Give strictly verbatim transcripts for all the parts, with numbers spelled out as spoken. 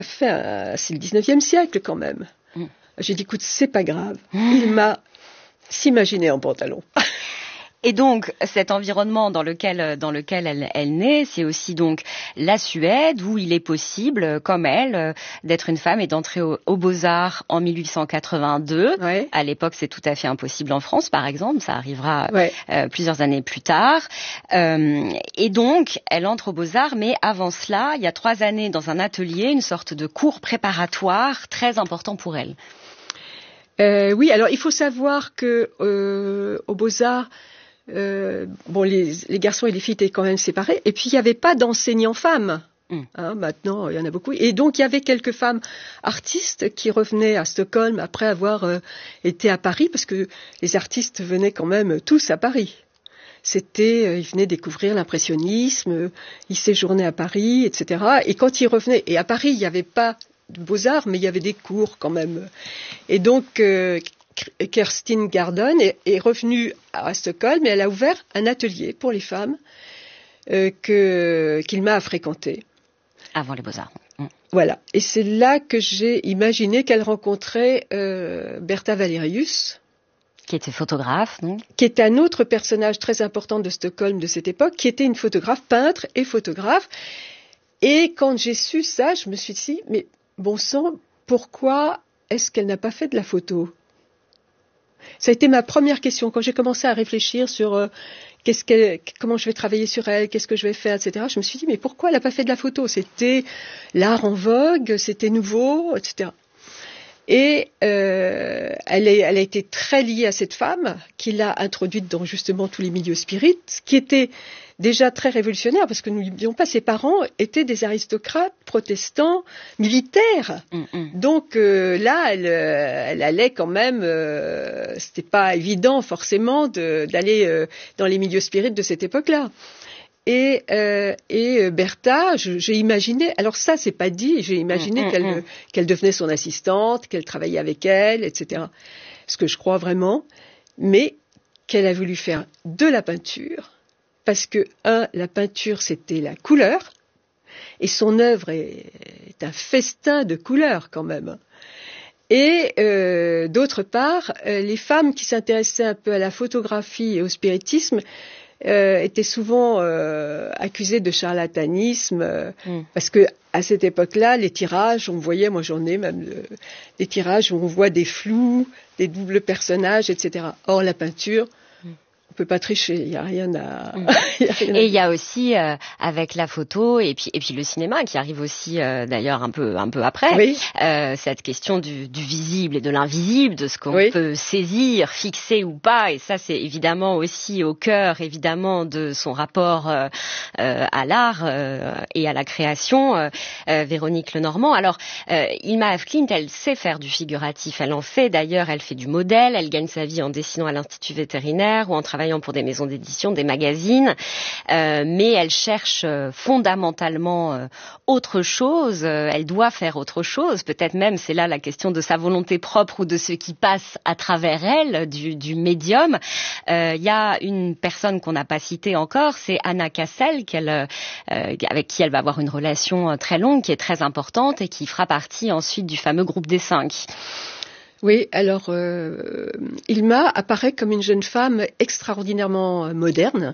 Enfin, c'est le dix-neuvième siècle quand même. Mm. J'ai dit, écoute, c'est pas grave. Mm. Il m'a s'imaginé en pantalon. Et donc, cet environnement dans lequel, dans lequel elle, elle naît, c'est aussi donc la Suède, où il est possible, comme elle, d'être une femme et d'entrer aux au Beaux-Arts en mille huit cent quatre-vingt-deux. Ouais. À l'époque, c'est tout à fait impossible en France, par exemple. Ça arrivera ouais. euh, plusieurs années plus tard. Euh, et donc, elle entre aux Beaux-Arts, mais avant cela, il y a trois années dans un atelier, une sorte de cours préparatoire très important pour elle. Euh, oui, alors il faut savoir que euh, aux Beaux-Arts, Euh, bon, les, les garçons et les filles étaient quand même séparés. Et puis, il n'y avait pas d'enseignants femmes. Mm. Hein, maintenant, il y en a beaucoup. Et donc, il y avait quelques femmes artistes qui revenaient à Stockholm après avoir euh, été à Paris, parce que les artistes venaient quand même tous à Paris. C'était, euh, ils venaient découvrir l'impressionnisme, euh, ils séjournaient à Paris, et cetera. Et quand ils revenaient, et à Paris, il n'y avait pas de beaux-arts, mais il y avait des cours quand même. Et donc... Euh, Kerstin Gardon est, est revenue à Stockholm et elle a ouvert un atelier pour les femmes euh, que, qu'il m'a fréquenté. Avant les Beaux-Arts. Mmh. Voilà. Et c'est là que j'ai imaginé qu'elle rencontrait euh, Berta Valerius. Qui était photographe, non ? Qui était un autre personnage très important de Stockholm de cette époque, qui était une photographe, peintre et photographe. Et quand j'ai su ça, je me suis dit, mais bon sang, pourquoi est-ce qu'elle n'a pas fait de la photo ? Ça a été ma première question quand j'ai commencé à réfléchir sur euh, qu'est-ce qu'elle, comment je vais travailler sur elle, qu'est-ce que je vais faire, et cetera. Je me suis dit, mais pourquoi elle n'a pas fait de la photo ? C'était l'art en vogue, c'était nouveau, et cetera. Et euh, elle, est, elle a été très liée à cette femme qui l'a introduite dans justement tous les milieux spirites, qui était déjà très révolutionnaire, parce que nous n'oublions pas, ses parents étaient des aristocrates protestants militaires. Mm-hmm. Donc euh, là, elle, elle allait quand même, euh, c'était pas évident forcément de, d'aller euh, dans les milieux spirites de cette époque-là. Et, euh, et Berta, je, j'ai imaginé, alors ça c'est pas dit, j'ai imaginé mmh, qu'elle, mmh. qu'elle devenait son assistante, qu'elle travaillait avec elle, et cetera. Ce que je crois vraiment, mais qu'elle a voulu faire de la peinture, parce que, un, la peinture c'était la couleur, et son œuvre est, est un festin de couleurs quand même. Et euh, d'autre part, euh, les femmes qui s'intéressaient un peu à la photographie et au spiritisme, Euh, étaient souvent euh, accusés de charlatanisme euh, mm. parce que à cette époque-là, les tirages, on voyait, moi j'en ai même euh, des tirages où on voit des flous, des doubles personnages, et cetera. Or la peinture, mm. on peut pas tricher, il y a rien à. Mm. y a rien et il y a aussi euh, avec la photo et puis et puis le cinéma qui arrive aussi euh, d'ailleurs un peu un peu après. Oui. Euh, cette question du, du visible et de l'invisible, de ce qu'on oui. peut saisir, fixer ou pas, et ça c'est évidemment aussi au cœur évidemment de son rapport euh, euh, à l'art euh, et à la création. Euh, euh, Véronique Lenormand. Alors euh, Hilma af Klint, elle sait faire du figuratif, elle en fait d'ailleurs, elle fait du modèle, elle gagne sa vie en dessinant à l'Institut vétérinaire ou en travaillant pour des maisons d'édition, des magazines, euh, mais elle cherche euh, fondamentalement euh, autre chose, euh, elle doit faire autre chose, peut-être même c'est là la question de sa volonté propre ou de ce qui passe à travers elle, du, du médium. Il euh, y a une personne qu'on n'a pas citée encore, c'est Anna Cassel, qu'elle, euh, avec qui elle va avoir une relation très longue, qui est très importante et qui fera partie ensuite du fameux groupe des cinq. Oui, alors euh, Hilma apparaît comme une jeune femme extraordinairement moderne.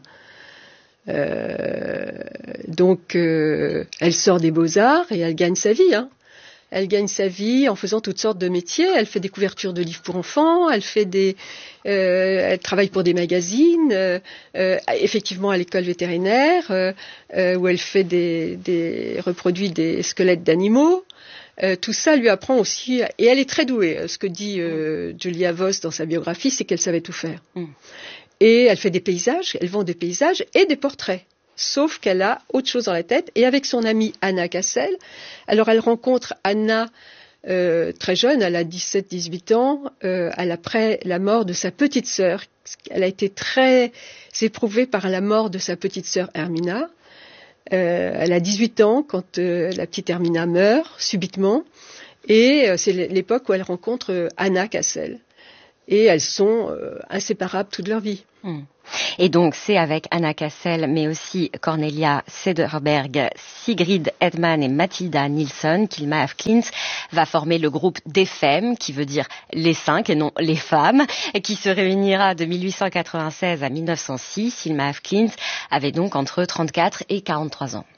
Euh, donc, euh, elle sort des Beaux-Arts et elle gagne sa vie. Hein. Elle gagne sa vie en faisant toutes sortes de métiers. Elle fait des couvertures de livres pour enfants. Elle fait des, euh, elle travaille pour des magazines. Euh, euh, effectivement, à l'école vétérinaire, euh, euh, où elle fait des, des reproduit des squelettes d'animaux. Euh, tout ça lui apprend aussi, et elle est très douée. Ce que dit euh, Julia Voss dans sa biographie, c'est qu'elle savait tout faire. Mm. Et elle fait des paysages, elle vend des paysages et des portraits. Sauf qu'elle a autre chose dans la tête. Et avec son amie Anna Cassel, alors elle rencontre Anna euh, très jeune, elle a dix-sept dix-huit ans, euh, elle après la mort de sa petite sœur. Elle a été très éprouvée par la mort de sa petite sœur Hermina. Euh, elle a dix-huit ans quand euh, la petite Hermina meurt subitement, et euh, c'est l'époque où elle rencontre euh, Anna Cassel. et elles sont euh, inséparables toute leur vie. Mmh. Et donc, c'est avec Anna Cassel, mais aussi Cornelia Cederberg, Sigrid Edman et Mathilda Nilsson qu'Ilma af Klintz va former le groupe des Femmes, qui veut dire les cinq et non les femmes, et qui se réunira de mille huit cent quatre-vingt-seize à mille neuf cent six. Ilma af Klintz avait donc entre trente-quatre et quarante-trois ans.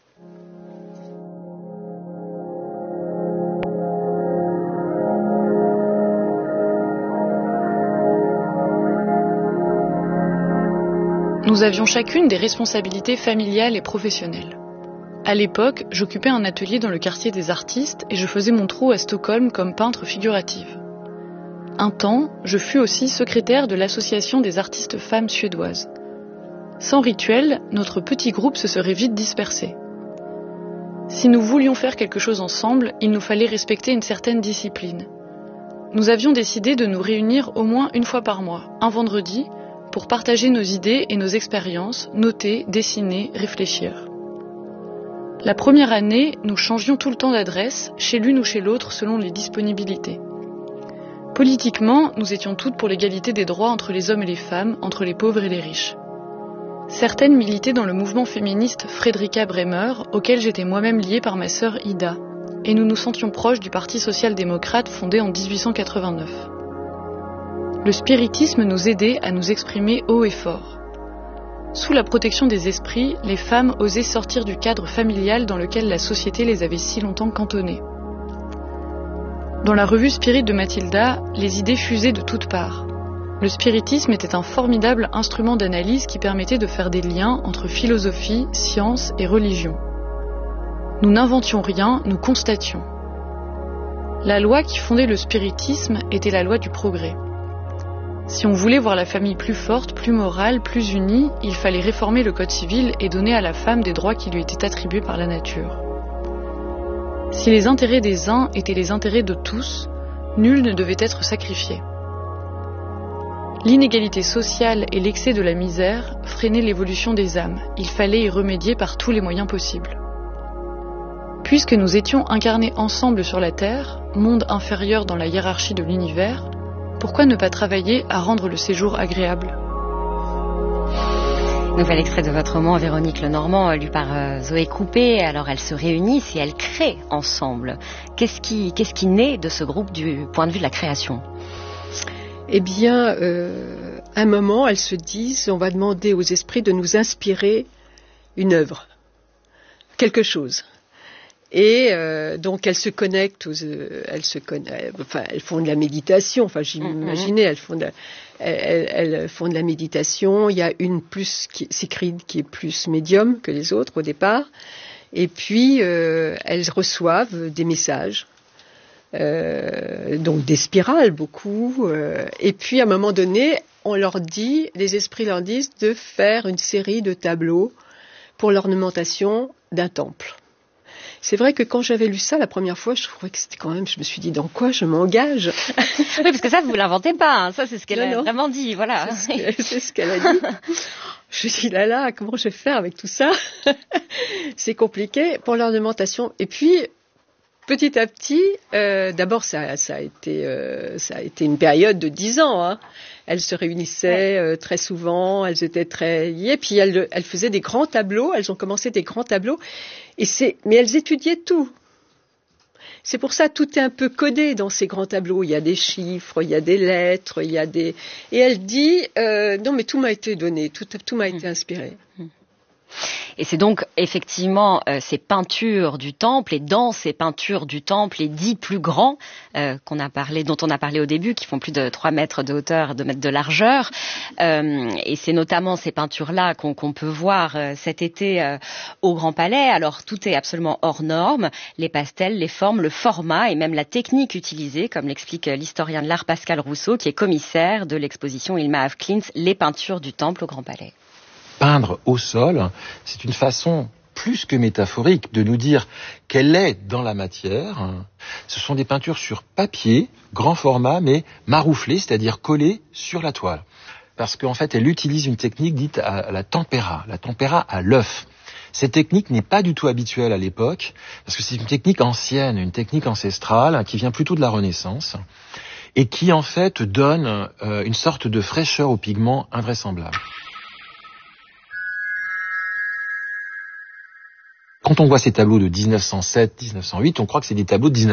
Nous avions chacune des responsabilités familiales et professionnelles. À l'époque, j'occupais un atelier dans le quartier des artistes et je faisais mon trou à Stockholm comme peintre figurative. Un temps, je fus aussi secrétaire de l'association des artistes femmes suédoises. Sans rituel, notre petit groupe se serait vite dispersé. Si nous voulions faire quelque chose ensemble, il nous fallait respecter une certaine discipline. Nous avions décidé de nous réunir au moins une fois par mois, un vendredi, pour partager nos idées et nos expériences, noter, dessiner, réfléchir. La première année, nous changions tout le temps d'adresse, chez l'une ou chez l'autre selon les disponibilités. Politiquement, nous étions toutes pour l'égalité des droits entre les hommes et les femmes, entre les pauvres et les riches. Certaines militaient dans le mouvement féministe Fredrika Bremer, auquel j'étais moi-même liée par ma sœur Ida, et nous nous sentions proches du Parti social-démocrate fondé en dix-huit cent quatre-vingt-neuf. Le spiritisme nous aidait à nous exprimer haut et fort. Sous la protection des esprits, les femmes osaient sortir du cadre familial dans lequel la société les avait si longtemps cantonnées. Dans la revue Spirit de Mathilda, les idées fusaient de toutes parts. Le spiritisme était un formidable instrument d'analyse qui permettait de faire des liens entre philosophie, science et religion. Nous n'inventions rien, nous constations. La loi qui fondait le spiritisme était la loi du progrès. Si on voulait voir la famille plus forte, plus morale, plus unie, il fallait réformer le code civil et donner à la femme des droits qui lui étaient attribués par la nature. Si les intérêts des uns étaient les intérêts de tous, nul ne devait être sacrifié. L'inégalité sociale et l'excès de la misère freinaient l'évolution des âmes. Il fallait y remédier par tous les moyens possibles. Puisque nous étions incarnés ensemble sur la Terre, monde inférieur dans la hiérarchie de l'univers, pourquoi ne pas travailler à rendre le séjour agréable ? Nouvel extrait de votre roman, Véronique Lenormand, lu par euh, Zoé Coupé. Alors, elles se réunissent et elles créent ensemble. Qu'est-ce qui, qu'est-ce qui naît de ce groupe du point de vue de la création ? Eh bien, euh, à un moment, elles se disent, on va demander aux esprits de nous inspirer une œuvre, quelque chose. Et euh, donc elles se connectent, aux, euh, elles se connectent, enfin elles font de la méditation. Enfin j'imaginais, elles font de, elles, elles font de la méditation. Il y a une plus, qui, Sigrid, qui est plus médium que les autres au départ. Et puis euh, elles reçoivent des messages, euh, donc des spirales beaucoup. Euh, et puis à un moment donné, on leur dit, les esprits leur disent de faire une série de tableaux pour l'ornementation d'un temple. C'est vrai que quand j'avais lu ça la première fois, je trouvais que c'était quand même, je me suis dit, dans quoi je m'engage ? Oui, parce que ça, vous l'inventez pas, hein. Ça, c'est ce qu'elle non, a non. vraiment dit, voilà. C'est ce, que, c'est ce qu'elle a dit. Je me suis dit, là, là, comment je vais faire avec tout ça ? C'est compliqué pour l'ornementation. Et puis, petit à petit, euh, d'abord, ça, ça a été, euh, ça a été une période de dix ans, hein. Elles se réunissaient euh, très souvent, elles étaient très liées, puis elles, elles faisaient des grands tableaux, elles ont commencé des grands tableaux, et c'est, mais elles étudiaient tout. C'est pour ça tout est un peu codé dans ces grands tableaux. Il y a des chiffres, il y a des lettres, il y a des... Et elle dit, euh, non mais tout m'a été donné, tout, tout m'a été inspiré. Et c'est donc effectivement euh, ces peintures du temple, et dans ces peintures du temple, les dix plus grands euh, qu'on a parlé, dont on a parlé au début, qui font plus de trois mètres de hauteur et deux mètres de largeur. Euh, et c'est notamment ces peintures-là qu'on, qu'on peut voir euh, cet été euh, au Grand Palais. Alors tout est absolument hors norme, les pastels, les formes, le format et même la technique utilisée, comme l'explique l'historien de l'art Pascal Rousseau, qui est commissaire de l'exposition Ilma af Klintz, les peintures du temple au Grand Palais. Peindre au sol, c'est une façon plus que métaphorique de nous dire qu'elle est dans la matière. Ce sont des peintures sur papier, grand format, mais marouflées, c'est-à-dire collées sur la toile. Parce qu'en fait, elle utilise une technique dite à la tempéra, la tempéra à l'œuf. Cette technique n'est pas du tout habituelle à l'époque, parce que c'est une technique ancienne, une technique ancestrale qui vient plutôt de la Renaissance. et qui en fait donne euh, une sorte de fraîcheur au pigment invraisemblable. Quand on voit ces tableaux de dix-neuf cent sept, dix-neuf cent huit, on croit que c'est des tableaux de dix-neuf cent